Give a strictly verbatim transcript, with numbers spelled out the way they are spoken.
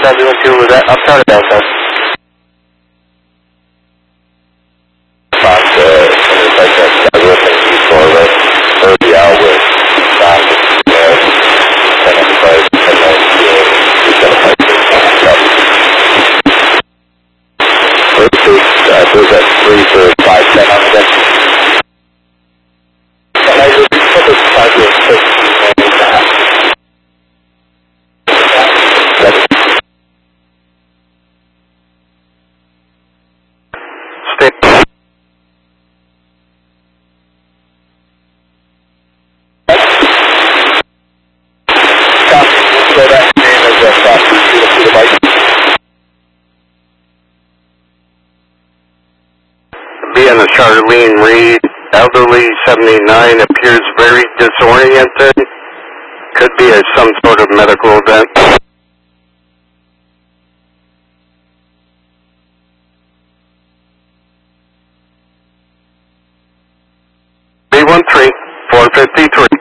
W one two, was that uptown or downtown? Fox, uh, like that, I will thank you for the early hour, Fox, uh, ten five, ten nine, two seven five, first six, I believe that's three for five ten on the deck. And I just put this five to six, and a half. Stay. So that name is a Fox to the bike. Being a Charlene Reed, elderly, seventy-nine, appears very disoriented. Could be a, some sort of medical event. three one three, four five three.